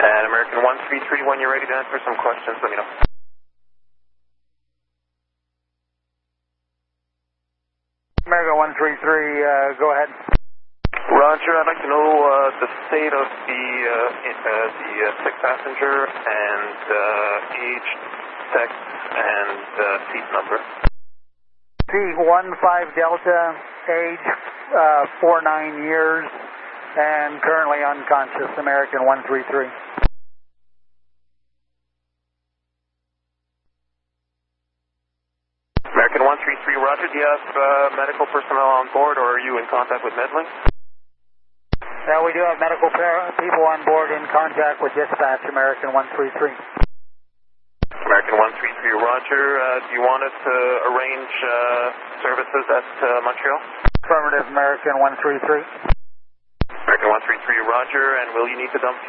And American 133, when you're ready to answer some questions, let me know. American 133, go ahead. Roger, I'd like to know the state of the sick passenger and age, sex, and seat number. C15 Delta, age 49 years, and currently unconscious, American 133. American 133, Roger, do you have medical personnel on board, or are you in contact with Medlink? Yeah, we do have medical people on board in contact with dispatch, American 133. American 133, Roger. Do you want us to arrange services at Montreal? Affirmative, American 133. American 133, Roger. And will you need to dump